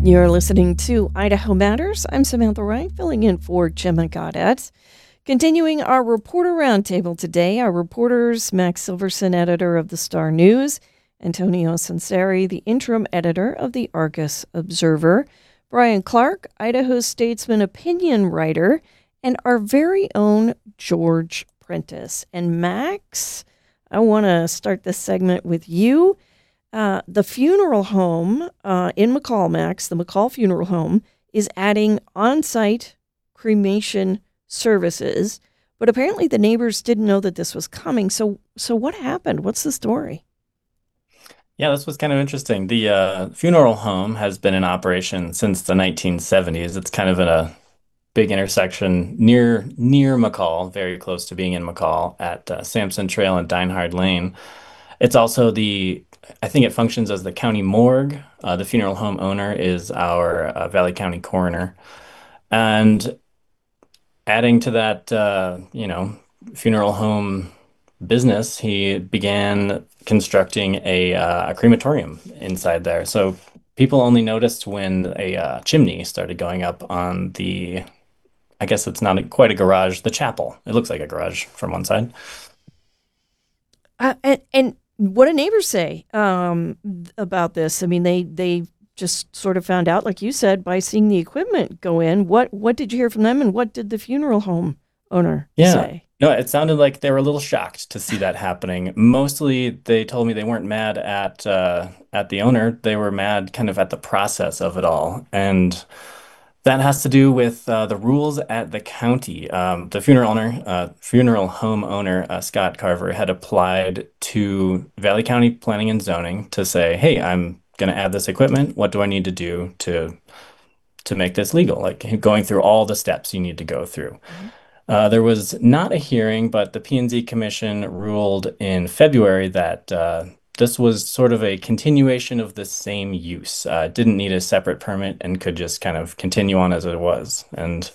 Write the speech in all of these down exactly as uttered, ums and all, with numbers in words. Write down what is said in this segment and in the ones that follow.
You're listening to Idaho Matters. I'm Samantha Wright, filling in for Gemma Gaudette. Continuing our reporter roundtable today, our reporters, Max Silverson, editor of the Star News, Antonio Sunseri, the interim editor of the Argus Observer, Brian Clark, Idaho Statesman opinion writer, and our very own George Prentice. And Max, I want to start this segment with you. Uh, the funeral home uh, in McCall, Max, the McCall Funeral Home, is adding on-site cremation services, but apparently the neighbors didn't know that this was coming. So, so what happened? What's the story? Yeah, this was kind of interesting. The uh, funeral home has been in operation since the nineteen seventies. It's kind of in a big intersection near near McCall, very close to being in McCall at uh, Sampson Trail and Dinehard Lane. It's also the, I think it functions as the county morgue. Uh, the funeral home owner is our uh, Valley County coroner. And adding to that, uh, you know, funeral home business, he began constructing a, uh, a crematorium inside there. So people only noticed when a uh, chimney started going up on the, I guess it's not quite a garage, the chapel. It looks like a garage from one side. Uh, and, and what do neighbors say um, about this? I mean, they they just sort of found out, like you said, by seeing the equipment go in. What what did you hear from them, and what did the funeral home owner Yeah. say? No, it sounded like they were a little shocked to see that happening. Mostly, they told me they weren't mad at uh, at the owner. They were mad kind of at the process of it all, and that has to do with uh, the rules at the county. Um, the funeral owner, uh, funeral home owner, uh, Scott Carver, had applied to Valley County Planning and Zoning to say, "Hey, I'm going to add this equipment. What do I need to do to to make this legal?" Like going through all the steps you need to go through. Mhm. Uh, there was not a hearing, but the P and Z Commission ruled in February that uh, this was sort of a continuation of the same use. Uh, it didn't need a separate permit and could just kind of continue on as it was. And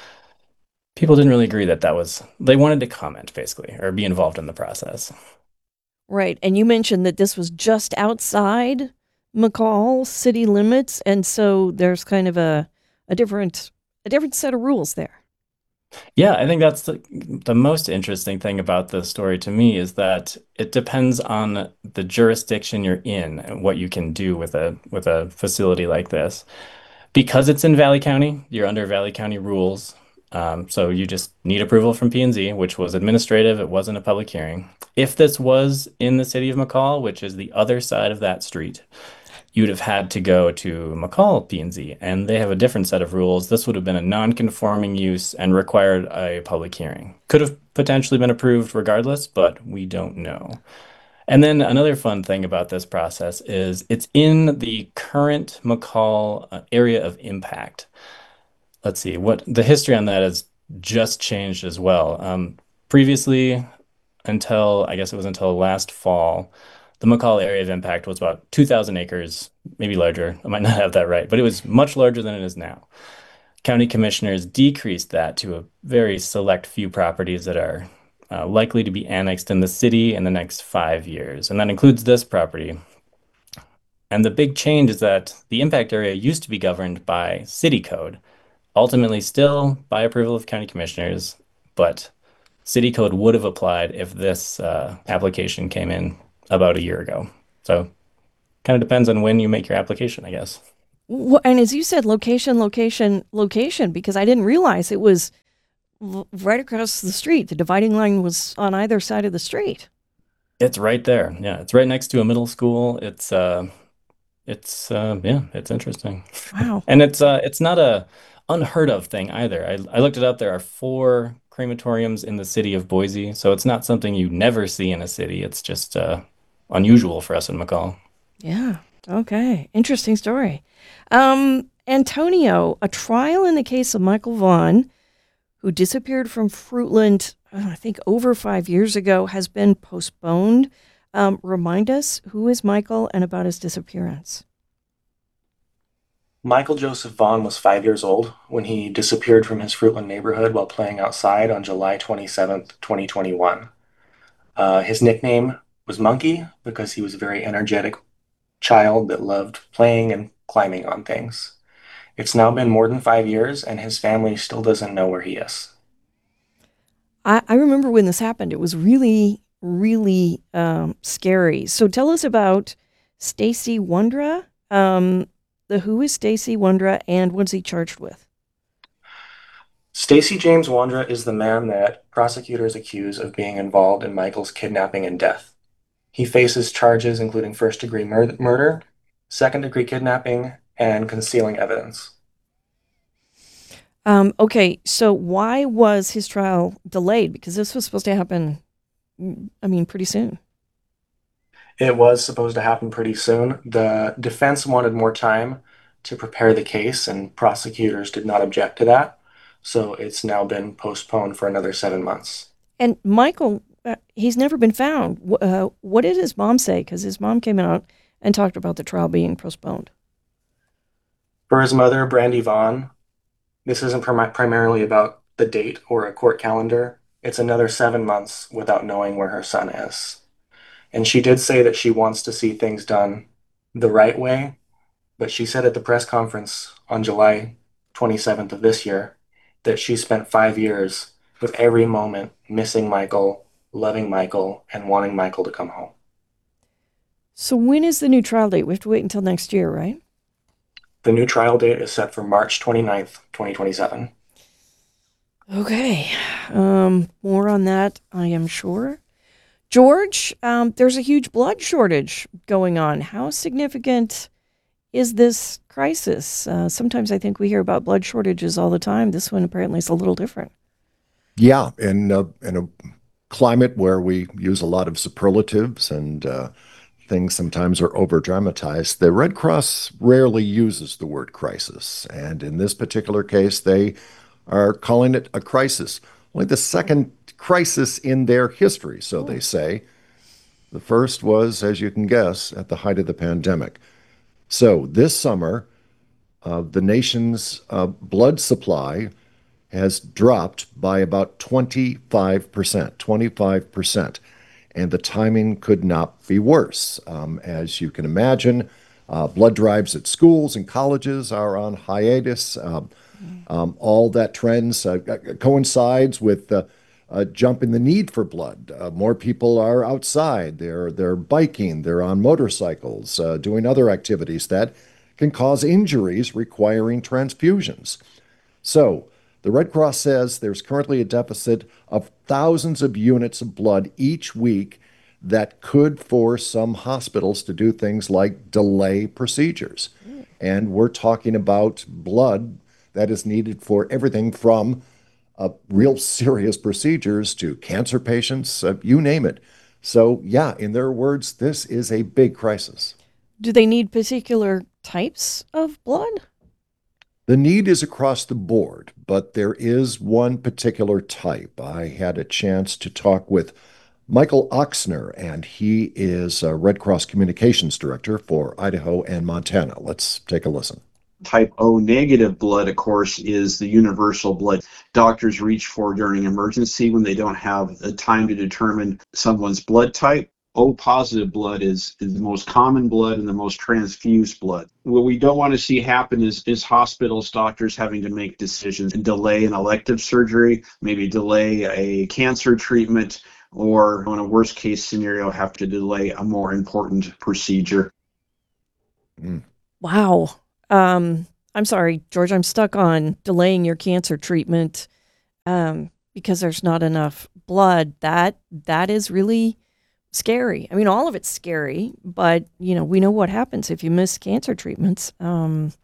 people didn't really agree that that was, they wanted to comment basically or be involved in the process. Right, and you mentioned that this was just outside McCall city limits, and so there's kind of a a different a different set of rules there. Yeah, I think that's the, the most interesting thing about the story to me is that it depends on the jurisdiction you're in and what you can do with a with a facility like this. Because it's in Valley County, you're under Valley County rules. Um, so you just need approval from P and Z, which was administrative. It wasn't a public hearing. If this was in the city of McCall, which is the other side of that street, you'd have had to go to McCall P and Z, and they have a different set of rules. This would have been a non-conforming use and required a public hearing. Could have potentially been approved regardless, but we don't know. And then another fun thing about this process is it's in the current McCall uh, area of impact. Let's see, what the history on that has just changed as well. Um, previously, until I guess it was until last fall, the McCall area of impact was about two thousand acres, maybe larger. I might not have that right, but it was much larger than it is now. County commissioners decreased that to a very select few properties that are uh, likely to be annexed in the city in the next five years. And that includes this property. And the big change is that the impact area used to be governed by city code, ultimately still by approval of county commissioners, but city code would have applied if this uh, application came in about a year ago. So kind of depends on when you make your application, I guess. Wh- And as you said, location, location, location, because I didn't realize it was l- right across the street. The dividing line was on either side of the street. It's right there. Yeah, it's right next to a middle school. It's uh it's uh yeah, it's interesting. Wow. And it's uh it's not a unheard of thing either. I I looked it up. There are four crematoriums in the city of Boise, so it's not something you never see in a city. It's just uh unusual for us in McCall. Yeah. Okay. Interesting story. Um, Antonio, a trial in the case of Michael Vaughn, who disappeared from Fruitland, uh, I think over five years ago, has been postponed. Um, remind us, who is Michael and about his disappearance? Michael Joseph Vaughn was five years old when he disappeared from his Fruitland neighborhood while playing outside on July twenty-seventh, twenty twenty-one. Uh, his nickname was Monkey because he was a very energetic child that loved playing and climbing on things. It's now been more than five years, and his family still doesn't know where he is. I, I remember when this happened. It was really, really um, scary. So tell us about Stacy Wondra. Um, the who is Stacy Wondra, and what's he charged with? Stacy James Wandra is the man that prosecutors accuse of being involved in Michael's kidnapping and death. He faces charges including first degree mur- murder, second degree kidnapping, and concealing evidence. Um, okay, so why was his trial delayed? Because this was supposed to happen, mm, I mean, pretty soon. It was supposed to happen pretty soon. The defense wanted more time to prepare the case, and prosecutors did not object to that. So it's now been postponed for another seven months. And Michael, uh, he's never been found. Wh- Uh, what did his mom say? Because his mom came out and talked about the trial being postponed. For his mother, Brandy Vaughn, this isn't prim- primarily about the date or a court calendar. It's another seven months without knowing where her son is. And she did say that she wants to see things done the right way, but she said at the press conference on July twenty-seventh of this year that she spent five years with every moment missing Michael, loving Michael, and wanting Michael to come home. So when is the new trial date? We have to wait until next year, right? The new trial date is set for March twenty-ninth, twenty twenty-seven. Okay. Um, more on that, I am sure. George, um, there's a huge blood shortage going on. How significant is this crisis? Uh, sometimes I think we hear about blood shortages all the time. This one apparently is a little different. Yeah, in uh, in a climate where we use a lot of superlatives and uh, things sometimes are over dramatized, the Red Cross rarely uses the word crisis. And in this particular case, they are calling it a crisis. Only the second crisis in their history, so they say. The first was, as you can guess, at the height of the pandemic. So this summer, uh, the nation's uh, blood supply has dropped by about twenty-five percent, twenty-five percent. And the timing could not be worse. Um, as you can imagine, uh, blood drives at schools and colleges are on hiatus. Um, um, all that trends uh, coincides with uh, a jump in the need for blood. Uh, more people are outside. They're they're biking. They're on motorcycles, uh, doing other activities that can cause injuries requiring transfusions. So the Red Cross says there's currently a deficit of thousands of units of blood each week that could force some hospitals to do things like delay procedures. And we're talking about blood that is needed for everything from uh, real serious procedures to cancer patients, uh, you name it. So, yeah, in their words, this is a big crisis. Do they need particular types of blood? The need is across the board, but there is one particular type. I had a chance to talk with Michael Oxner, and he is a Red Cross Communications Director for Idaho and Montana. Let's take a listen. Type O negative blood, of course, is the universal blood doctors reach for during emergency when they don't have the time to determine someone's blood type. O positive blood is, is the most common blood and the most transfused blood. What we don't want to see happen is, is hospitals, doctors having to make decisions and delay an elective surgery, maybe delay a cancer treatment, or in a worst case scenario, have to delay a more important procedure. Mm. Wow. Um, I'm sorry, George, I'm stuck on delaying your cancer treatment um, because there's not enough blood. That that is really scary. I mean, all of it's scary, but, you know, we know what happens if you miss cancer treatments. Um,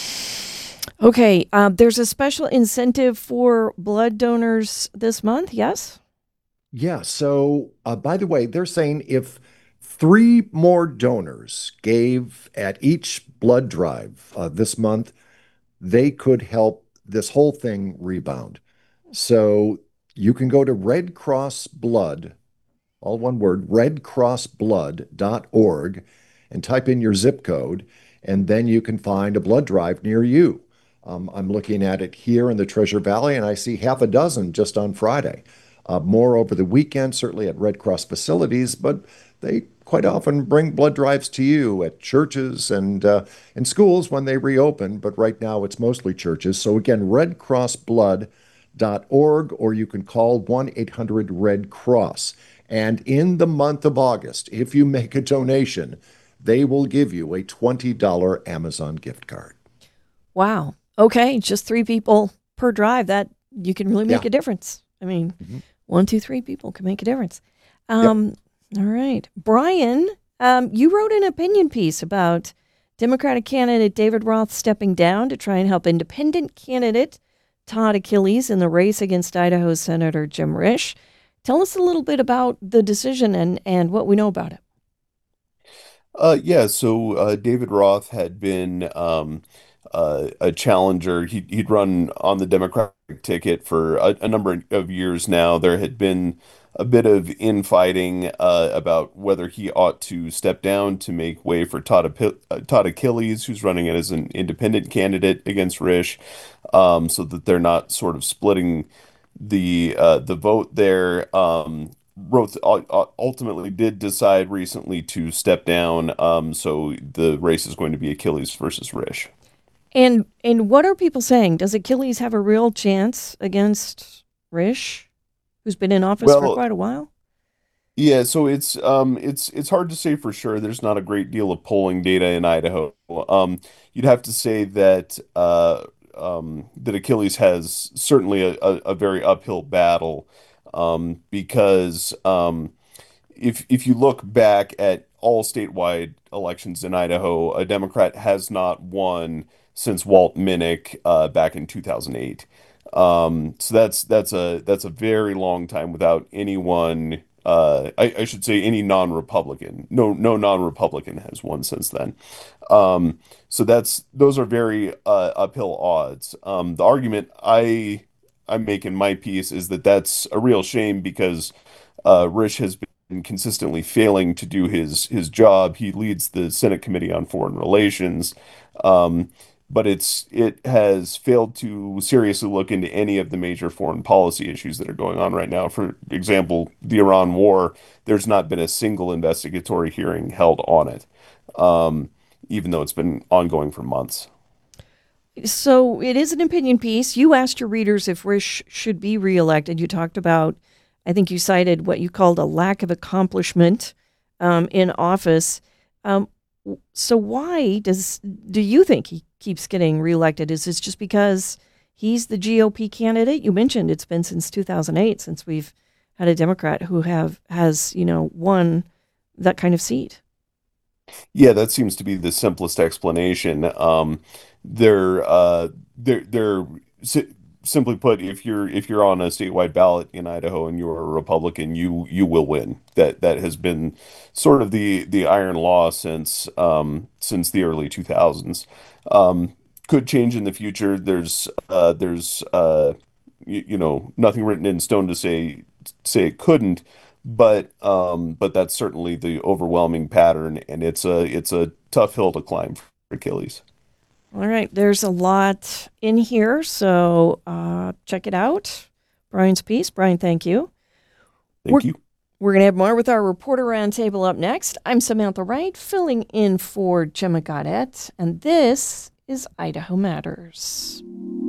okay, uh, there's a special incentive for blood donors this month, yes? Yeah, so uh, by the way, they're saying if three more donors gave at each blood drive uh, this month, they could help this whole thing rebound. So you can go to Red Cross Blood, all one word, red cross blood dot org, and type in your zip code, and then you can find a blood drive near you. Um, I'm looking at it here in the Treasure Valley, and I see half a dozen just on Friday. Uh, more over the weekend, certainly at Red Cross facilities, but they quite often bring blood drives to you at churches and uh, in schools when they reopen, but right now it's mostly churches. So again, red cross blood dot org, or you can call one eight hundred red cross. And in the month of August, if you make a donation, they will give you a twenty dollars Amazon gift card. Wow. Okay, just three people per drive. That you can really make Yeah. a difference. I mean, Mhm. one, two, three people can make a difference. Um, All right, Brian, um, you wrote an opinion piece about Democratic candidate David Roth stepping down to try and help independent candidate Todd Achilles in the race against Idaho Senator Jim Risch. Tell us a little bit about the decision and and what we know about it. Uh, yeah, so uh, David Roth had been um, uh, a challenger. He, he'd run on the Democratic ticket for a, a number of years now. There had been a bit of infighting uh, about whether he ought to step down to make way for Todd, Api- uh, Todd Achilles, who's running as an independent candidate against Risch, um, so that they're not sort of splitting the uh, the vote there. Um, Roth ul- ultimately did decide recently to step down, um, so the race is going to be Achilles versus Risch. And and what are people saying? Does Achilles have a real chance against Risch, who's been in office for Well, quite a while? yeah, so it's um it's it's hard to say for sure. There's not a great deal of polling data in Idaho. Um, you'd have to say that uh um that Achilles has certainly a, a, a very uphill battle, um because um if if you look back at all statewide elections in Idaho, a Democrat has not won since Walt Minnick uh, back in two thousand eight. Um, so that's that's a that's a very long time without anyone. Uh, I, I should say any non-Republican. No no non-Republican has won since then. Um, so that's those are very uh, uphill odds. Um, the argument I I make in my piece is that that's a real shame because uh, Risch has been consistently failing to do his his job. He leads the Senate Committee on Foreign Relations, um, but it's it has failed to seriously look into any of the major foreign policy issues that are going on right now. For example, the Iran war. There's not been a single investigatory hearing held on it, um, even though it's been ongoing for months. So it is an opinion piece. You asked your readers if Risch should be reelected. You talked about, I think you cited what you called a lack of accomplishment um, in office. Um, w- so why does do you think he keeps getting reelected? Is this just because he's the G O P candidate? You mentioned it's been since two thousand eight since we've had a Democrat who have has you know won that kind of seat. Yeah, that seems to be the simplest explanation. Um, they're uh, they're they're si simply put, if you're if you're on a statewide ballot in Idaho and you're a Republican, you you will win. That that has been sort of the the iron law since um, since the early two thousands. Um, could change in the future. There's uh, there's uh, you, you know nothing written in stone to say say it couldn't. But um, but that's certainly the overwhelming pattern, and it's a it's a tough hill to climb for Achilles. All right, there's a lot in here, so uh, check it out. Brian's piece. Brian, thank you. Thank We're, you. we're going to have more with our reporter roundtable up next. I'm Samantha Wright, filling in for Gemma Godet, and this is Idaho Matters.